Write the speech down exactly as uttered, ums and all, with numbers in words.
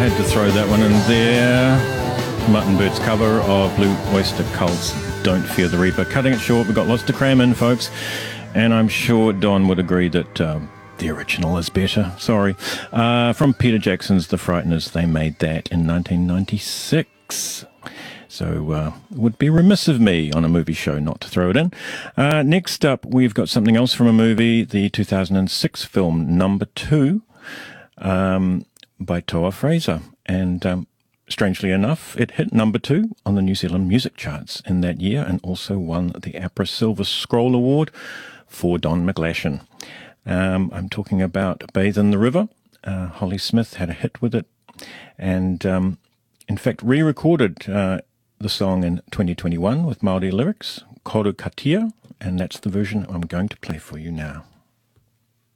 had to throw that one in there. Mutton Bird's cover of Blue Oyster Cult's Don't Fear the Reaper. Cutting it short, we've got lots to cram in, folks. And I'm sure Don would agree that um, the original is better. Sorry. Uh, from Peter Jackson's The Frighteners, they made that in nineteen ninety-six. So uh, it would be remiss of me on a movie show not to throw it in. Uh, next up, we've got something else from a movie, the two thousand six film Number Two um, by Toa Fraser. And um, strangely enough, it hit number two on the New Zealand music charts in that year and also won the APRA Silver Scroll Award for Don McGlashan. Um, I'm talking about Bathe in the River. Uh, Holly Smith had a hit with it and, um, in fact, re-recorded uh, the song in twenty twenty-one with Māori lyrics, Koru Katia, and that's the version I'm going to play for you now.